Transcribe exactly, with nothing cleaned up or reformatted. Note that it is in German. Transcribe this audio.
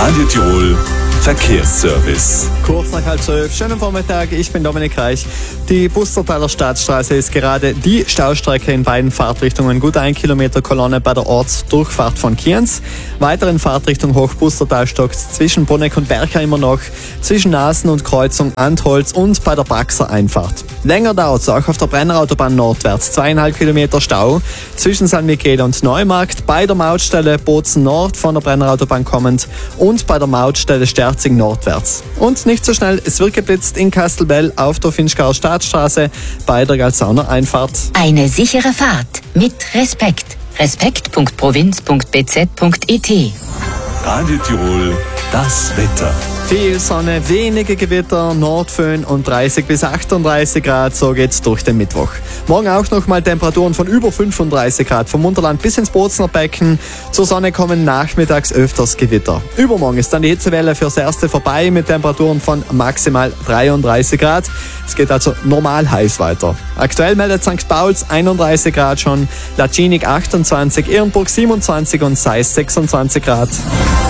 Radio Tirol Verkehrsservice. Kurz nach halb zwölf, schönen Vormittag, ich bin Dominik Reich. Die Pustertaler Staatsstraße ist gerade die Staustrecke in beiden Fahrtrichtungen. Gut ein Kilometer Kolonne bei der Ortsdurchfahrt von Kienz. Weiteren Fahrtrichtung Hochpustertal stockt zwischen Bonneck und Berka immer noch, zwischen Nasen und Kreuzung Antholz und bei der Braxer Einfahrt. Länger dauert es auch auf der Brennerautobahn nordwärts. Zweieinhalb Kilometer Stau zwischen San Michele und Neumarkt, bei der Mautstelle Bozen Nord von der Brennerautobahn kommend und bei der Mautstelle Sterzing nordwärts. Und nicht so schnell, es wird geblitzt in Kastelbell auf der Finchgauer Staatsstraße bei der Galsauner Einfahrt. Eine sichere Fahrt mit Respekt. respekt punkt provinz punkt b z punkt e t. Radio Tirol, das Wetter. Viel Sonne, wenige Gewitter, Nordföhn und dreißig bis achtunddreißig Grad, so geht's durch den Mittwoch. Morgen auch nochmal Temperaturen von über fünfunddreißig Grad, vom Unterland bis ins Bozner Becken. Zur Sonne kommen nachmittags öfters Gewitter. Übermorgen ist dann die Hitzewelle fürs Erste vorbei mit Temperaturen von maximal dreiunddreißig Grad. Es geht also normal heiß weiter. Aktuell meldet Sankt Pauls einunddreißig Grad schon, Lacinik achtundzwanzig, Ehrenburg siebenundzwanzig und Seis sechsundzwanzig Grad.